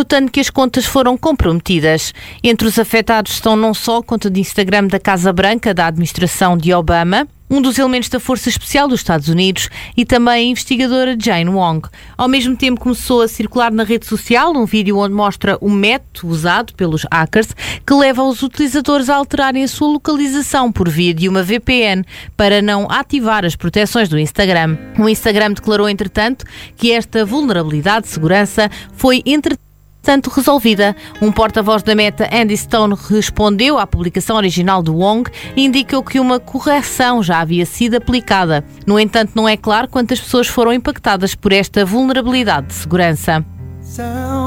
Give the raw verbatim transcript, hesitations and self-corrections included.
notando que as contas foram comprometidas. Entre os afetados estão não só a conta de Instagram da Casa Branca, da administração de Obama, um dos elementos da Força Especial dos Estados Unidos e também a investigadora Jane Wong. Ao mesmo tempo começou a circular na rede social um vídeo onde mostra o método usado pelos hackers que leva os utilizadores a alterarem a sua localização por via de uma V P N para não ativar as proteções do Instagram. O Instagram declarou, entretanto, que esta vulnerabilidade de segurança foi entretanto Tanto resolvida. Um porta-voz da Meta, Andy Stone, respondeu à publicação original de Wong e indicou que uma correção já havia sido aplicada. No entanto, não é claro quantas pessoas foram impactadas por esta vulnerabilidade de segurança.